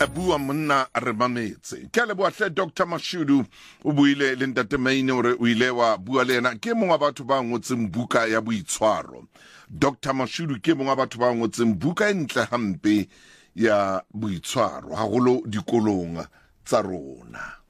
bua monna re mametse ke le boatle Dr. Mashudu o buile le ntate Maine hore o ile wa bua le yena ke mongwa batho ba ngotseng buka ya boitshwaro. Dr. Mashudu ke mongwa batho ba ngotseng buka e ntle hampe ya boitshwaro haholo dikolong tsa rona.